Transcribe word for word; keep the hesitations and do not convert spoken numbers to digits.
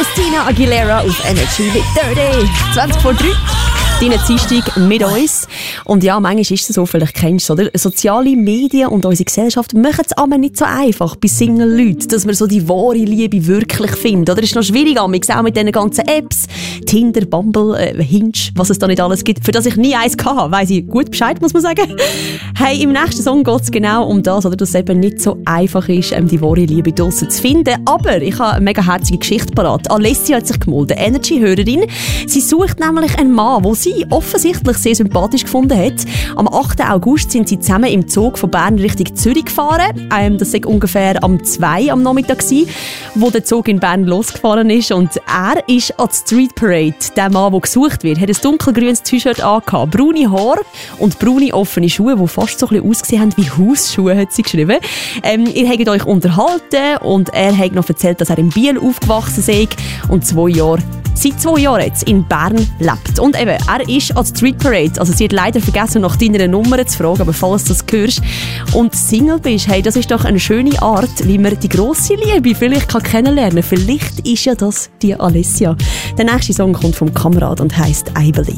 Christina Aguilera auf Energy mit Dirty. zwanzig vor drei. Deinen Dienstag mit uns. Und ja, manchmal ist es so, vielleicht kennst du es, oder? Soziale Medien und unsere Gesellschaft machen es aber nicht so einfach bei Single-Leuten, dass man so die wahre Liebe wirklich findet. Oder es ist noch schwierig, auch mit diesen ganzen Apps, Tinder, Bumble, äh, Hinge, was es da nicht alles gibt, für das ich nie eins hatte, weiss ich gut Bescheid, muss man sagen. Hey, im nächsten Song geht es genau um das, oder? Dass es eben nicht so einfach ist, ähm, die wahre Liebe draussen zu finden. Aber ich habe eine mega herzige Geschichte parat. Alessia hat sich gemeldet, Energy-Hörerin. Sie sucht nämlich einen Mann, den sie offensichtlich sehr sympathisch gefunden hat. Am achten August sind sie zusammen im Zug von Bern Richtung Zürich gefahren. Ähm, das war ungefähr am zwei am Nachmittag gewesen, wo der Zug in Bern losgefahren ist. Und er ist an der Street Parade, der Mann, der gesucht wird, hat ein dunkelgrünes T-Shirt angehabt, braune Haare und braune offene Schuhe, die fast so ein bisschen ausgesehen haben wie Hausschuhe, hat sie geschrieben. Ähm, ihr habt euch unterhalten und er hat noch erzählt, dass er in Biel aufgewachsen sei und zwei Jahre seit zwei Jahren jetzt in Bern lebt. Und eben, er ist an der Street Parade. Also sie hat leider vergessen, nach deiner Nummer zu fragen, aber falls du das hörst und Single bist, hey, das ist doch eine schöne Art, wie man die grosse Liebe vielleicht kann kennenlernen kann. Vielleicht ist ja das die Alessia. Der nächste Song kommt vom Kamerad und heisst I Believe.